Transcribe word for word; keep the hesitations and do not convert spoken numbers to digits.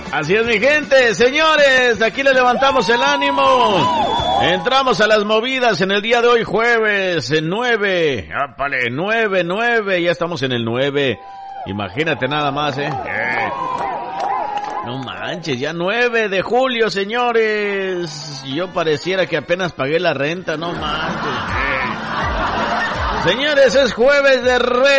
Así es, mi gente, señores, aquí le levantamos el ánimo. Entramos a las movidas en el día de hoy, jueves, en nueve. ¡Ápale! nueve, nueve, ya estamos en el nueve. Imagínate nada más, ¿eh? eh. No manches, ya nueve de julio, señores. Yo pareciera que apenas pagué la renta, no manches. Eh. Señores, es jueves de re